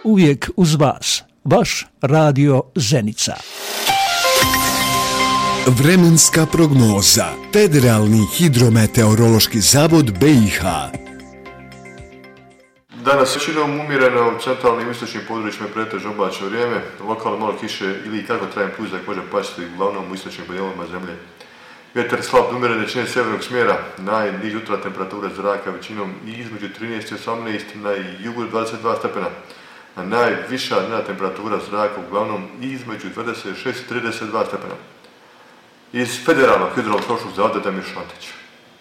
uvijek uz vas, vaš Radio Zenica. Vremenska prognoza. Federalni hidrometeorološki zavod BiH. Danas većinom umjereno u centralnim i istočnim područjima pretežno oblačno vrijeme, lokalno malo kiše ili kratkotrajan puzak može pasti uglavnom u istočnim dijelovima zemlje. Vjetar slab do umjerene jačine sjevernog smjera, najniža jutra temperatura zraka većinom i između 13 i 18, na jugu 22 stepena, a najviša dnevna temperatura zraka uglavnom između 26 i 32 stepena. Iz Federalnog hidrometeorološkog zavoda Damir Šantić.